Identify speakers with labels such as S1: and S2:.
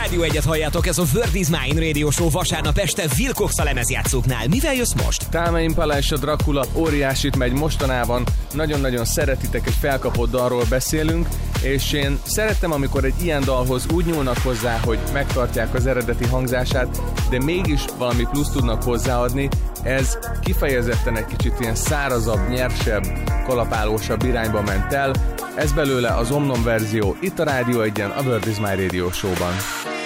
S1: Rádió 1-et halljátok, ez a Word is Mine Radio Show vasárnap este Wilcox a lemezjátszóknál. Mivel jössz most?
S2: Tame Impala és a Dracula óriásit megy mostanában. Nagyon-nagyon szeretitek, egy felkapott dalról beszélünk, és én szerettem, amikor egy ilyen dalhoz úgy nyúlnak hozzá, hogy megtartják az eredeti hangzását, de mégis valami plusz tudnak hozzáadni. Ez kifejezetten egy kicsit ilyen szárazabb, nyersebb, kalapálósabb irányba ment el. Ez belőle az Omnom verzió itt a Rádió 1-en, a Word is My Radio Show-ban.